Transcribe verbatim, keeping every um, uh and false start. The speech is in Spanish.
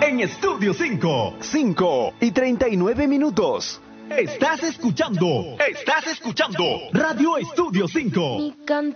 en Estudio cinco. cinco y treinta y nueve minutos. Estás escuchando, estás escuchando Radio Estudio cinco. Mi canto